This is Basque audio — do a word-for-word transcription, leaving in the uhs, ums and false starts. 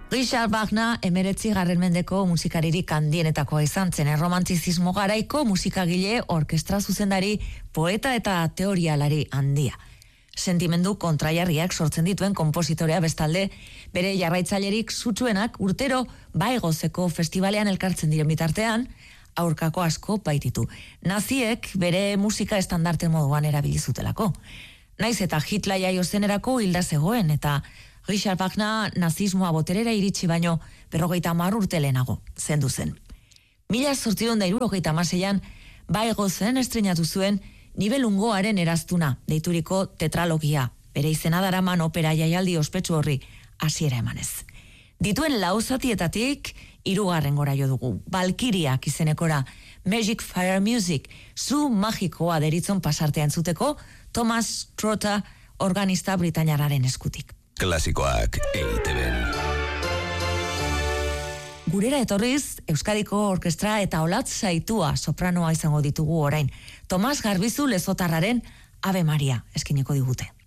Richard Wagner emeretzi garren mendeko musikaririk handienetakoa izan zen, erromantizismo garaiko musikagile, orkestra zuzendari, poeta eta teorialari handia. Sentimendu kontraiarriak sortzen dituen konpositorea bestalde, bere jarraitzailerik sutsuenak urtero Baigozeko festivalean elkartzen diren bitartean, aurkako asko baititu. Naziek bere musika estandarte moduan erabili zutelako. Naiz eta Hitler jaio zenerako hilda zegoen, eta Richard Wagner nazismoa boterera iritsi baino berrogeita hamar urte lehenago zendu zen. Mila zortziehun eta hirurogeita hamaseian Baigozen estreinatu zuen Nibelungoaren eraztuna, deituriko tetralogia, bere izena daraman opera jaialdi ospetsu horri hasiera emanez. Dituen lau zatietatik hirugarren gora jo dugu, Valkiriak izenekora, Magic Fire Music, zu magikoa deritzon pasartea entzuteko, Thomas Trotta organista britainiarraren eskutik. Klasikoak E I Te Be. Gurera etorriz, Euskadiko orkestra eta Olatz Saitua sopranoa izango ditugu orain. Tomas Garbizu Lezotarraren Ave Maria eskiniko digute.